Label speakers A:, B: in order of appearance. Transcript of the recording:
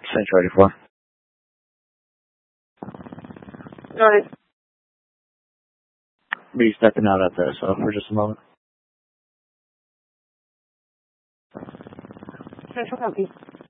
A: Central 84.
B: Go ahead.
A: Be stepping out at there, so for just a moment.
B: Central copy.